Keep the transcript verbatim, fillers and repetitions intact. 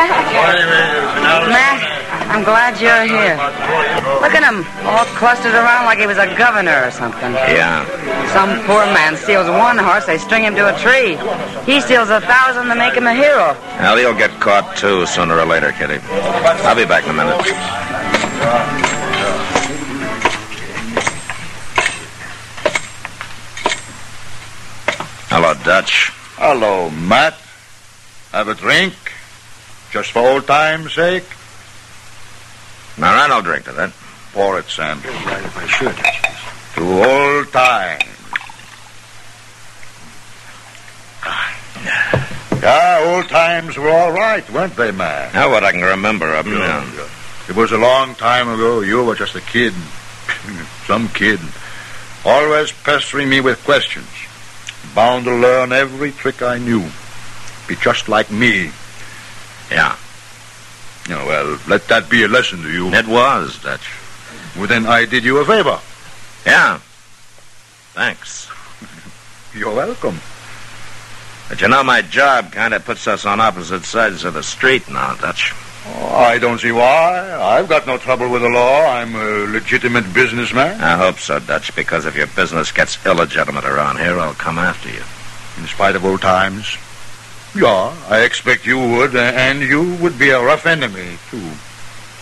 Matt, I'm glad you're here. Look at him, all clustered around like he was a governor or something. Yeah. Some poor man steals one horse, they string him to a tree. He steals a thousand to make him a hero. Well, he'll get caught, too, sooner or later, Kitty. I'll be back in a minute. Hello, Dutch. Hello, Matt. Have a drink? Just for old time's sake? All right, I'll drink to that. Pour it, Sam. Right, if I should. To old times. Yeah, old times were all right, weren't they, Matt? Now, what I can remember of them. Yeah, Yeah. yeah. It was a long time ago. You were just a kid. Some kid. Always pestering me with questions. Bound to learn every trick I knew. Be just like me. Yeah. Yeah, well, let that be a lesson to you. It was, Dutch. Well, then I did you a favor. Yeah. Thanks. You're welcome. But you know, my job kind of puts us on opposite sides of the street now, Dutch. Oh, I don't see why. I've got no trouble with the law. I'm a legitimate businessman. I hope so, Dutch, because if your business gets illegitimate around here, I'll come after you. In spite of old times. Yeah, I expect you would, and you would be a rough enemy, too.